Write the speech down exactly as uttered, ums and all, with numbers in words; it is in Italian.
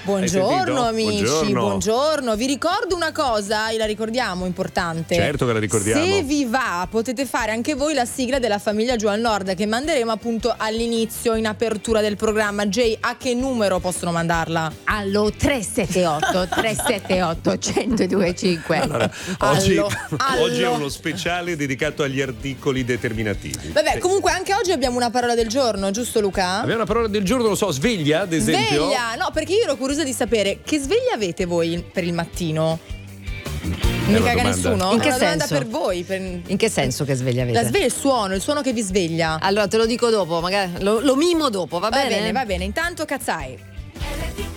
Buongiorno amici, buongiorno. buongiorno. Vi ricordo una cosa, e la ricordiamo, importante. Certo che la ricordiamo. Se vi va, potete fare anche voi la sigla della famiglia Giù al Nord, che manderemo appunto all'inizio, in apertura del programma. Jay, a che numero possono mandarla? Allo tre sette otto tre sette otto uno zero due cinque. Allora, oggi, Allo, allo. oggi è uno speciale dedicato agli articoli determinativi. Vabbè, Sì. comunque anche oggi abbiamo una parola del giorno, giusto Luca? Abbiamo una parola del giorno, non so, sveglia ad esempio. Sveglia! No, perché io ero curiosa di sapere che sveglia avete voi per il mattino? Non mi una caga domanda. nessuno? In È che una domanda senso? per voi. Per... In che senso che sveglia avete? La sveglia è il suono, il suono che vi sveglia. Allora te lo dico dopo, magari lo, lo mimo dopo, va, Va bene? bene, va bene. Intanto cazzai.